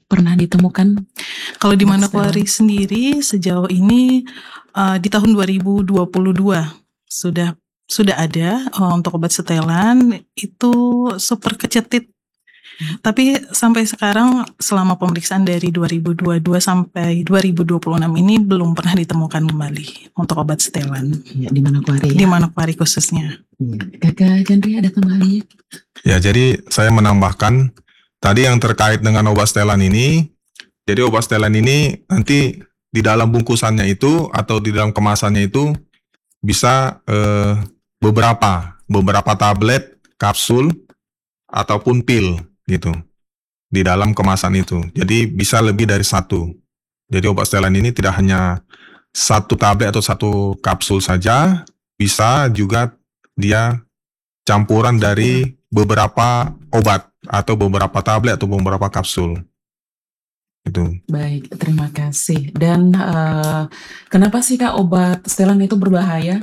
pernah ditemukan Kalau di obat Manokwari stelan? sendiri sejauh ini di tahun 2022 sudah ada untuk obat setelan itu super kecetit. Tapi sampai sekarang selama pemeriksaan dari 2022 sampai 2026 ini belum pernah ditemukan kembali untuk obat setelan Ya, di Manokwari di ya. Manokwari khususnya. Kakak Jandri ada tambahannya? Ya, jadi saya menambahkan tadi yang terkait dengan obat setelan ini. Jadi obat setelan ini nanti di dalam bungkusannya itu atau di dalam kemasannya itu bisa beberapa tablet, kapsul ataupun pil gitu di dalam kemasan itu. Jadi bisa lebih dari satu. Jadi obat setelan ini tidak hanya satu tablet atau satu kapsul saja, bisa juga dia campuran dari beberapa obat atau beberapa tablet atau beberapa kapsul. Itu. Baik, terima kasih. Dan kenapa sih Kak obat setelan itu berbahaya?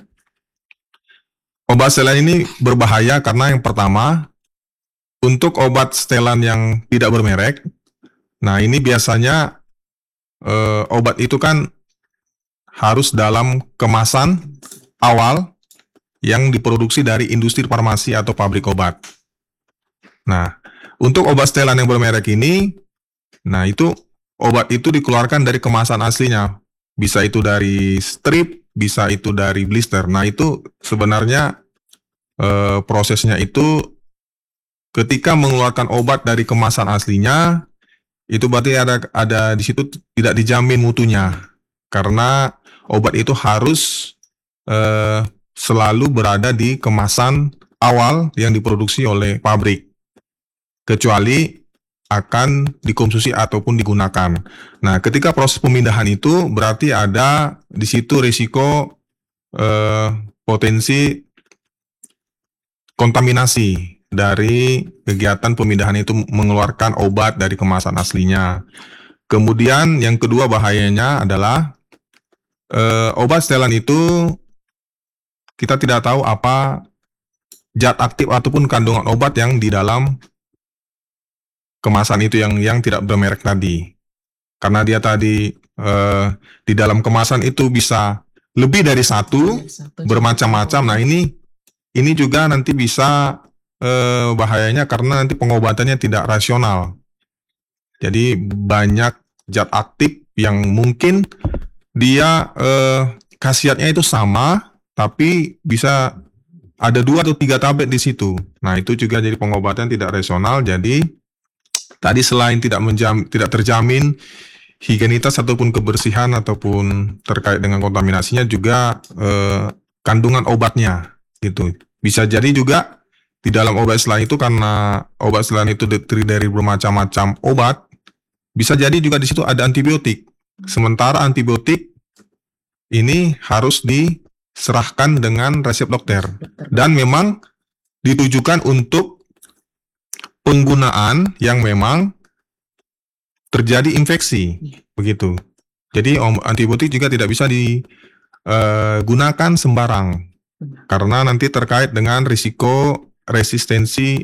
Obat setelan ini berbahaya karena yang pertama, untuk obat setelan yang tidak bermerek, nah ini biasanya obat itu kan harus dalam kemasan awal yang diproduksi dari industri farmasi atau pabrik obat. Nah, untuk obat setelan yang bermerek ini, nah itu obat itu dikeluarkan dari kemasan aslinya. Bisa itu dari strip, bisa itu dari blister. Nah, itu sebenarnya prosesnya itu ketika mengeluarkan obat dari kemasan aslinya, itu berarti ada di situ tidak dijamin mutunya. Karena obat itu harus selalu berada di kemasan awal yang diproduksi oleh pabrik. Kecuali akan dikonsumsi ataupun digunakan. Nah, ketika proses pemindahan itu berarti ada di situ risiko potensi kontaminasi dari kegiatan pemindahan itu mengeluarkan obat dari kemasan aslinya. Kemudian yang kedua bahayanya adalah obat setelan itu kita tidak tahu apa zat aktif ataupun kandungan obat yang di dalam kemasan itu yang tidak bermerek tadi. Karena dia tadi di dalam kemasan itu bisa lebih dari satu, bermacam-macam. Nah ini juga nanti bisa bahayanya karena nanti pengobatannya tidak rasional. Jadi banyak zat aktif yang mungkin dia khasiatnya itu sama, tapi bisa ada 2 atau 3 tablet di situ. Nah itu juga jadi pengobatan tidak rasional. Jadi tadi selain tidak terjamin higienitas ataupun kebersihan ataupun terkait dengan kontaminasinya juga kandungan obatnya gitu. Bisa jadi juga di dalam obat setelan itu karena obat setelan itu terdiri dari bermacam-macam obat, bisa jadi juga di situ ada antibiotik. Sementara antibiotik ini harus diserahkan dengan resep dokter dan memang ditujukan untuk penggunaan yang memang terjadi infeksi begitu. Jadi antibiotik juga tidak bisa digunakan sembarang karena nanti terkait dengan risiko resistensi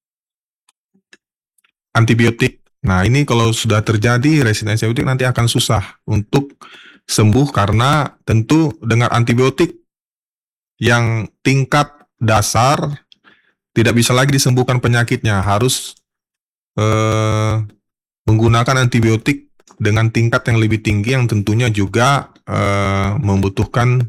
antibiotik. Nah ini kalau sudah terjadi resistensi antibiotik nanti akan susah untuk sembuh karena tentu dengan antibiotik yang tingkat dasar tidak bisa lagi disembuhkan penyakitnya, harus menggunakan antibiotik dengan tingkat yang lebih tinggi yang tentunya juga membutuhkan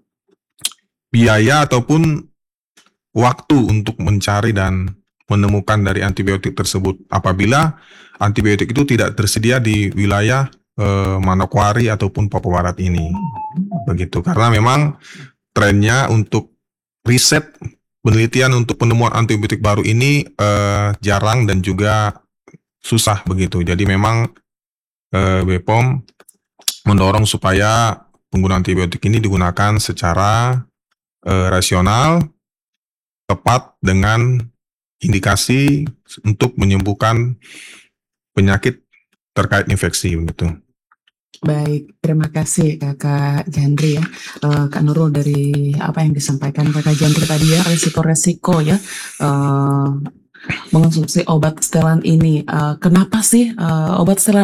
biaya ataupun waktu untuk mencari dan menemukan dari antibiotik tersebut apabila antibiotik itu tidak tersedia di wilayah Manokwari ataupun Papua Barat ini. Begitu, karena memang trennya untuk riset penelitian untuk penemuan antibiotik baru ini jarang dan juga susah begitu. Jadi memang BPOM mendorong supaya penggunaan antibiotik ini digunakan secara rasional, tepat dengan indikasi untuk menyembuhkan penyakit terkait infeksi begitu. Baik, terima kasih Kakak Jandri ya. Kak Nurul, dari apa yang disampaikan Kakak Jandri tadi ya, resiko-resiko ya mengonsumsi obat setelan ini. Kenapa sih obat setelan